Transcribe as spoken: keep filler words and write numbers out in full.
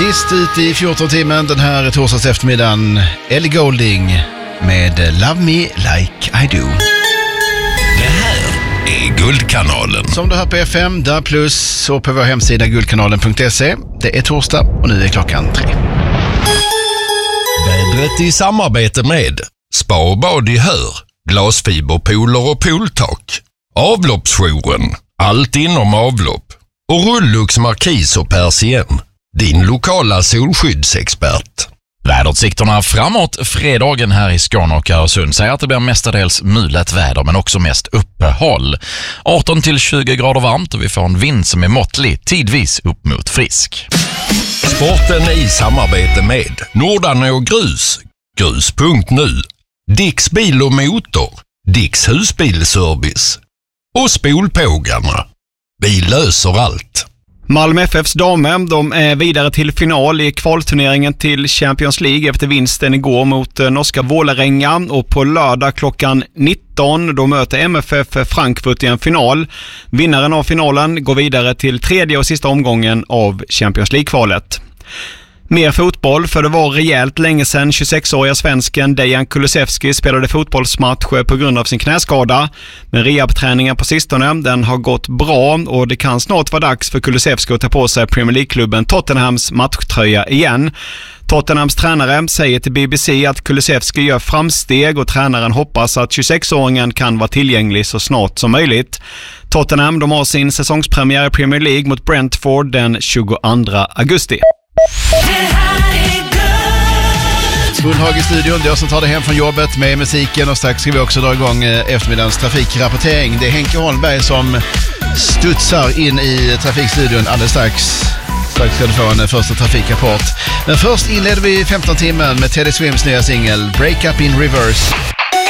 Sist ut i fjortonde timmen den här torsdags eftermiddagen, Ellie Goulding med Love Me Like I Do. Det här är Guldkanalen. Som du hör på F M, där plus och på vår hemsida guldkanalen punkt se. Det är torsdag och nu är klockan tre. Vädret i samarbete med Spa och bad i Hör, glasfiberpooler och pooltak, avloppsjouren, allt inom avlopp och Rullux Markis och Persien, din lokala solskyddsexpert. Väderutsikterna framåt fredagen här i Skåne och Öresund säger att det blir mestadels mulet väder men också mest uppehåll. arton till tjugo grader varmt och vi får en vind som är måttlig, tidvis upp mot frisk. Sporten i samarbete med Nordanå Grus, grus punkt nu, Dicks bil och motor, Dicks husbilservice och Spolpågarna. Vi löser allt. Malmö F F:s damer, de är vidare till final i kvalturneringen till Champions League efter vinsten igår mot norska Vålerenga, och på lördag klockan nitton då möter M F F Frankfurt i en final. Vinnaren av finalen går vidare till tredje och sista omgången av Champions League-kvalet. Mer fotboll, för det var rejält länge sedan tjugosexåriga svensken Dejan Kulusevski spelade fotbollsmatch på grund av sin knäskada. Men rehabträningen på sistone, den har gått bra och det kan snart vara dags för Kulusevski att ta på sig Premier League-klubben Tottenhams matchtröja igen. Tottenhams tränare säger till B B C att Kulusevski gör framsteg och tränaren hoppas att tjugosexåringen kan vara tillgänglig så snart som möjligt. Tottenham, de har sin säsongspremiär i Premier League mot Brentford den tjugoandra augusti. Bullhag i studion, det är jag som tar det hem från jobbet med musiken, och strax ska vi också dra igång eftermiddagens trafikrapportering. Det är Henke Holmberg som studsar in i trafikstudion alldeles strax. Strax ska du få en första trafikrapport. Men först inleder vi femton timmen med Teddy Swims nya singel Break Up in Reverse.